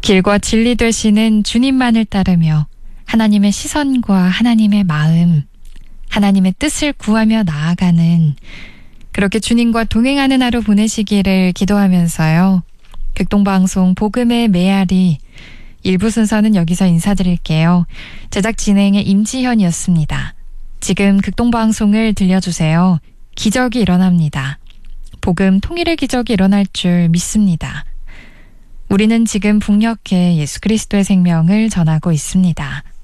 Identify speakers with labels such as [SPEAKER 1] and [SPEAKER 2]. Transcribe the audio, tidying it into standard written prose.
[SPEAKER 1] 길과 진리 되시는 주님만을 따르며 하나님의 시선과 하나님의 마음, 하나님의 뜻을 구하며 나아가는, 그렇게 주님과 동행하는 하루 보내시기를 기도하면서요. 극동방송 복음의 메아리 1부 순서는 여기서 인사드릴게요. 제작 진행의 임지현이었습니다. 지금 극동방송을 들려주세요. 기적이 일어납니다. 복음 통일의 기적이 일어날 줄 믿습니다. 우리는 지금 북녘에 예수 그리스도의 생명을 전하고 있습니다.